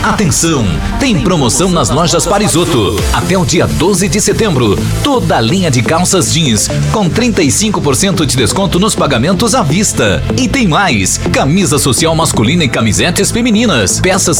Atenção! Tem promoção nas lojas Parisotto. Até o dia 12 de setembro. Toda a linha de calças jeans com 35% de desconto nos pagamentos à vista. E tem mais! Camisa social masculina e camisetes femininas. Peças